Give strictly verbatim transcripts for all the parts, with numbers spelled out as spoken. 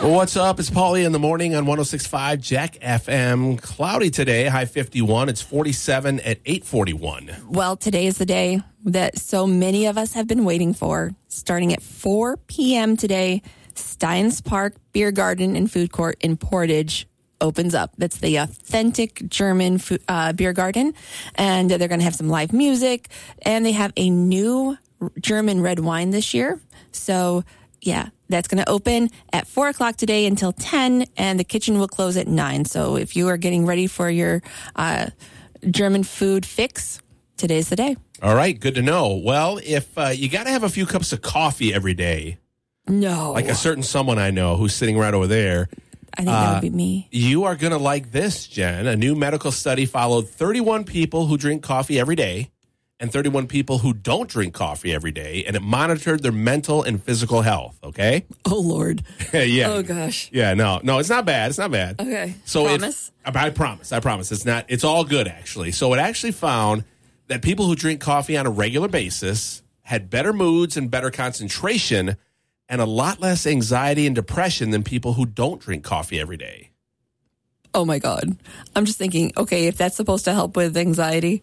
What's up? It's Paulie in the morning on one oh six point five Jack F M. Cloudy today, high fifty-one. It's forty-seven at eight forty-one. Well, today is the day that so many of us have been waiting for. Starting at four p.m. today, Steins Park Beer Garden and Food Court in Portage opens up. That's the authentic German food, uh, beer garden. And they're going to have some live music. And they have a new German red wine this year. So, yeah, that's going to open at four o'clock today until ten, and the kitchen will close at nine. So if you are getting ready for your uh, German food fix, today's the day. All right, good to know. Well, if uh, you got to have a few cups of coffee every day. No. Like a certain someone I know who's sitting right over there. I think that would be me. Uh, you are going to like this, Jen. A new medical study followed thirty-one people who drink coffee every day and thirty-one people who don't drink coffee every day, and it monitored their mental and physical health, okay? Oh, Lord. yeah. Oh, gosh. Yeah, no, no, it's not bad. It's not bad. Okay. So promise? It, I promise. I promise. It's not. It's all good, actually. So it actually found that people who drink coffee on a regular basis had better moods and better concentration and a lot less anxiety and depression than people who don't drink coffee every day. Oh, my God. I'm just thinking, okay, if that's supposed to help with anxiety,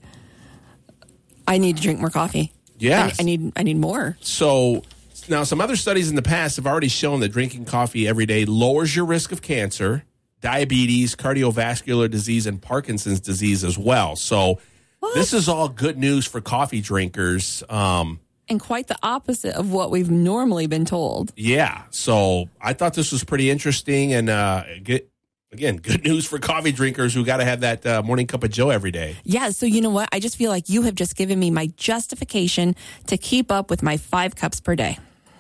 I need to drink more coffee. Yeah. I, I need I need more. So now some other studies in the past have already shown that drinking coffee every day lowers your risk of cancer, diabetes, cardiovascular disease, and Parkinson's disease as well. So what? This is all good news for coffee drinkers. Um, and quite the opposite of what we've normally been told. Yeah. So I thought this was pretty interesting, and uh, get, again, good news for coffee drinkers who got to have that uh, morning cup of joe every day. Yeah, so you know what? I just feel like you have just given me my justification to keep up with my five cups per day.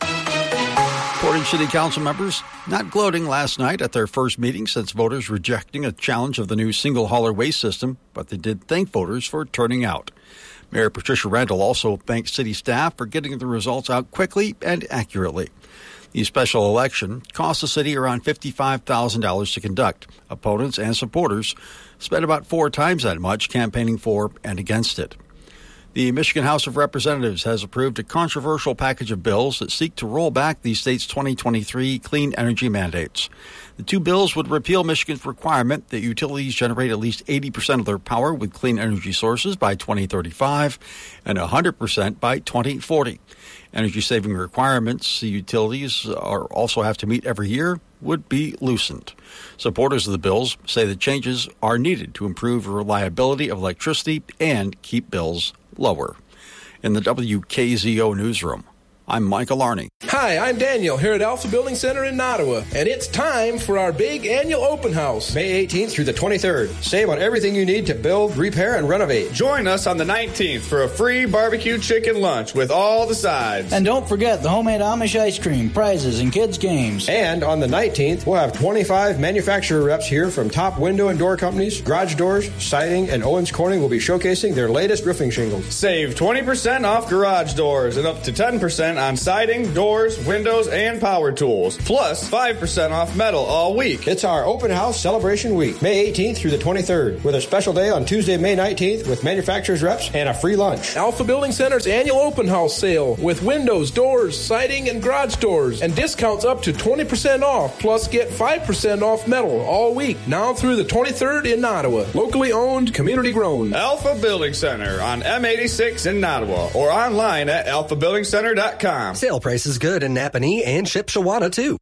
Portage City Council members not gloating last night at their first meeting since voters rejecting a challenge of the new single hauler waste system, but they did thank voters for turning out. Mayor Patricia Randall also thanked city staff for getting the results out quickly and accurately. The special election cost the city around fifty-five thousand dollars to conduct. Opponents and supporters spent about four times that much campaigning for and against it. The Michigan House of Representatives has approved a controversial package of bills that seek to roll back the state's twenty twenty-three clean energy mandates. The two bills would repeal Michigan's requirement that utilities generate at least eighty percent of their power with clean energy sources by twenty thirty-five and one hundred percent by twenty forty. Energy-saving requirements the utilities are also have to meet every year would be loosened. Supporters of the bills say the changes are needed to improve reliability of electricity and keep bills lower. In the W K Z O newsroom, I'm Michael Arney. Hi, I'm Daniel here at Alpha Building Center in Ottawa, and it's time for our big annual open house. May eighteenth through the twenty-third. Save on everything you need to build, repair, and renovate. Join us on the nineteenth for a free barbecue chicken lunch with all the sides. And don't forget the homemade Amish ice cream, prizes, and kids' games. And on the nineteenth, we'll have twenty-five manufacturer reps here from top window and door companies, Garage Doors, Siding, and Owens Corning will be showcasing their latest roofing shingles. Save twenty percent off garage doors and up to ten percent on siding, doors, windows, and power tools. Plus five percent off metal all week. It's our open house celebration week, May eighteenth through the twenty-third, with a special day on Tuesday, May nineteenth with manufacturers reps and a free lunch. Alpha Building Center's annual open house sale with windows, doors, siding, and garage doors, and discounts up to twenty percent off. Plus get five percent off metal all week, now through the twenty-third in Ottawa. Locally owned, community grown. Alpha Building Center on M eighty-six in Ottawa or online at alpha building center dot com. Sale price is good in Napanee and Shipshewana, too.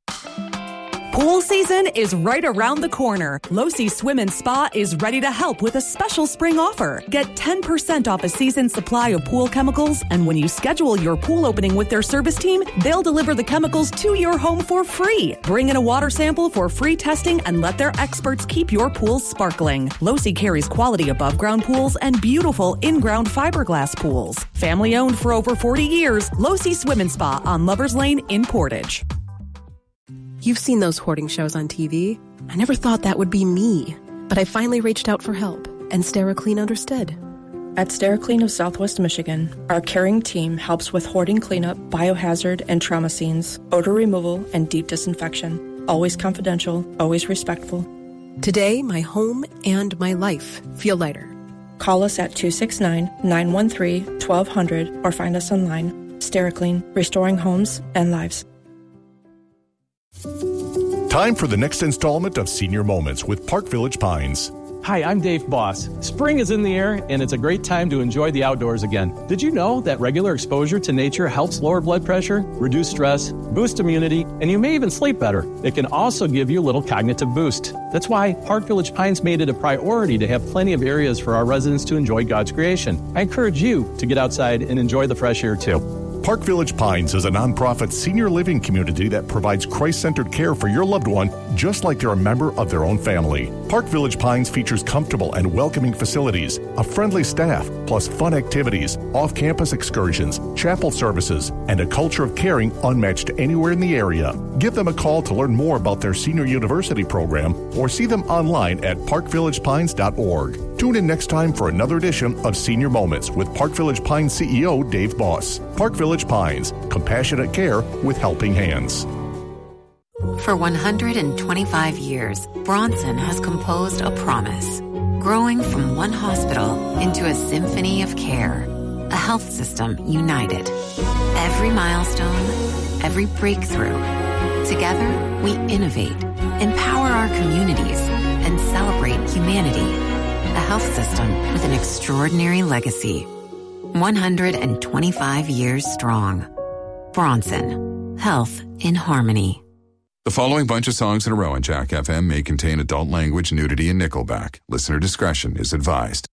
Pool season is right around the corner. Losi Swim and Spa is ready to help with a special spring offer. Get ten percent off a season's supply of pool chemicals, and when you schedule your pool opening with their service team, they'll deliver the chemicals to your home for free. Bring in a water sample for free testing and let their experts keep your pool sparkling. Losi carries quality above-ground pools and beautiful in-ground fiberglass pools. Family owned for over forty years, Losi Swim and Spa on Lovers Lane in Portage. You've seen those hoarding shows on T V. I never thought that would be me, but I finally reached out for help, and SteriClean understood. At SteriClean of Southwest Michigan, our caring team helps with hoarding cleanup, biohazard and trauma scenes, odor removal, and deep disinfection. Always confidential, always respectful. Today, my home and my life feel lighter. Call us at two six nine, nine one three, one two zero zero or find us online. SteriClean, restoring homes and lives. Time for the next installment of Senior Moments with Park Village Pines. Hi, I'm Dave Boss. Spring is in the air, and it's a great time to enjoy the outdoors again. Did you know that regular exposure to nature helps lower blood pressure, reduce stress, boost immunity, and you may even sleep better? It can also give you a little cognitive boost. That's why Park Village Pines made it a priority to have plenty of areas for our residents to enjoy God's creation. I encourage you to get outside and enjoy the fresh air, too. Park Village Pines is a nonprofit senior living community that provides Christ-centered care for your loved one, just like they're a member of their own family. Park Village Pines features comfortable and welcoming facilities, a friendly staff, plus fun activities, off-campus excursions, chapel services, and a culture of caring unmatched anywhere in the area. Give them a call to learn more about their senior university program or see them online at park village pines dot org. Tune in next time for another edition of Senior Moments with Park Village Pines C E O Dave Boss. Park Village Pines, compassionate care with helping hands. For one hundred twenty-five years, Bronson has composed a promise, growing from one hospital into a symphony of care, a health system united. Every milestone, every breakthrough. Together, we innovate, empower our communities, and celebrate humanity. A health system with an extraordinary legacy. one hundred twenty-five years strong. Bronson. Health in harmony. The following bunch of songs in a row on Jack F M may contain adult language, nudity, and Nickelback. Listener discretion is advised.